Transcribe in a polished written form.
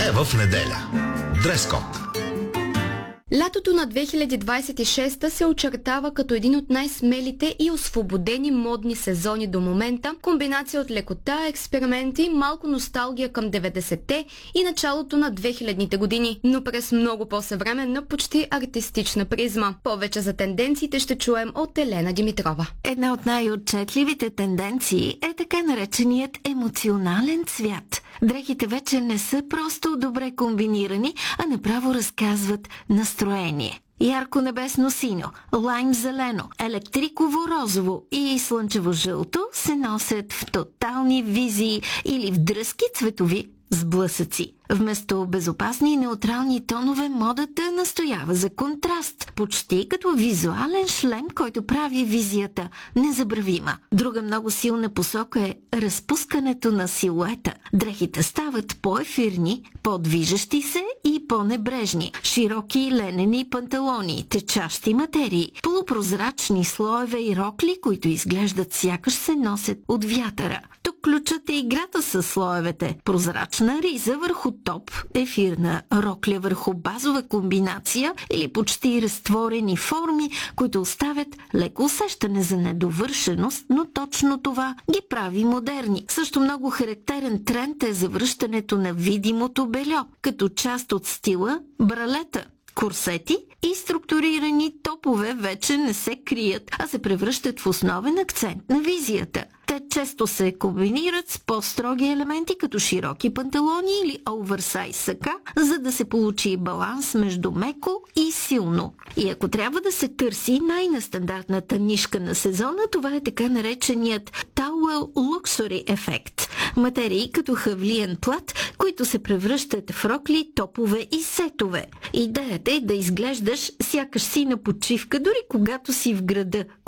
е в неделя. Дрес-код. Лятото на 2026 се очертава като един от най-смелите и освободени модни сезони до момента, комбинация от лекота, експерименти, малко носталгия към 90-те и началото на 2000-те години, но през много по-съвременна, почти артистична призма. Повече за тенденциите ще чуем от Елена Димитрова. Една от най-отчетливите тенденции е така нареченият емоционален цвят. Дрехите вече не са просто добре комбинирани, а направо разказват настроение. Ярко небесно синьо, лайм зелено, електриково розово и слънчево жълто се носят в тотални визии или в дръзки цветови сблъсъци. Вместо безопасни и неутрални тонове, модата настоява за контраст, почти като визуален шлем, който прави визията незабравима. Друга много силна посока е разпускането на силуета. Дрехите стават по-ефирни, по-движещи се и по-небрежни. Широки ленени панталони, течащи материи, полупрозрачни слоеве и рокли, които изглеждат сякаш се носят от вятъра. Тук ключът е играта с слоевете. Прозрачна риза върху топ, ефирна рокля върху базова комбинация или почти разтворени форми, които оставят леко усещане за недовършеност, но точно това ги прави модерни. Също много характерен тренд е завръщането на видимото бельо, като част от стила бралета. Курсети и структурирани топове вече не се крият, а се превръщат в основен акцент на визията. Те често се комбинират с по-строги елементи, като широки панталони или оверсайз сака, за да се получи баланс между меко и силно. И ако трябва да се търси най-нестандартната нишка на сезона, това е така нареченият Towel Luxury ефект. Материи като хавлиен плат, които се превръщат в рокли, топове и сетове. Идеята е да изглеждаш сякаш си на почивка, дори когато си в града,